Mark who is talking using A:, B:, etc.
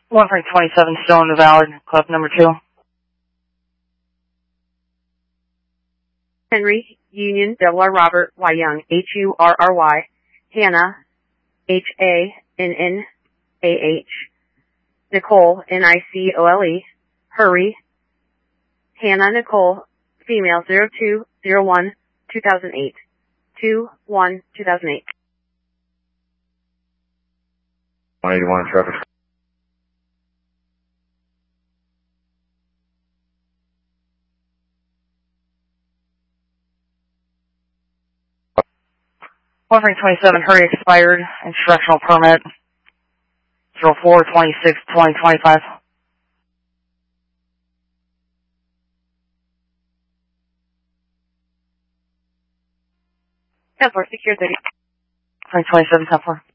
A: Offering 27 still in the valid, club number 2.
B: Henry, Union, R. Robert, Y. Young, HURRY, Hannah, HANNAH, Nicole, NICOLE, Hurry, Hannah Nicole, female, 0201, 2008, 2/1/2008.
C: 181 traffic.
A: Offering 27, hurry expired, instructional permit, 04/26/2025.
B: 10-4, secure 30.
A: Offering 27, 10-4.